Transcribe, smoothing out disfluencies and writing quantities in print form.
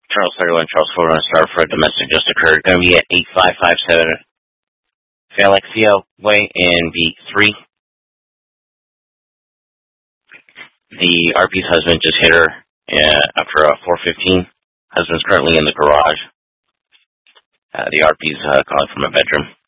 Charles 31, Charles 41, Star for a domestic just occurred. Going to be at 8557 Felixio Way in B3. The RP's husband just hit her after 4:15. Husband's currently in the garage. The RP's calling from a bedroom.